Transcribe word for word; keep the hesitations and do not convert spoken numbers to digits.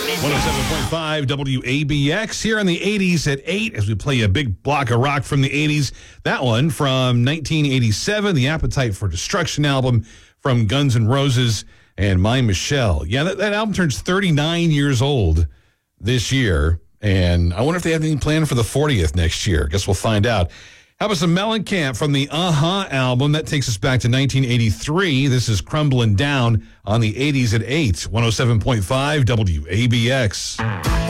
one oh seven point five W A B X here in the eighties at eight as we play a big block of rock from the eighties. That one from nineteen eighty-seven, the Appetite for Destruction album from Guns N' Roses and My Michelle. Yeah, that, that album turns thirty-nine years old this year, and I wonder if they have anything planned for the fortieth next year. Guess we'll find out. How about some Mellencamp from the Uh-huh album? That takes us back to nineteen eighty-three. This is Crumbling Down on the eighties at eight. one oh seven point five W A B X.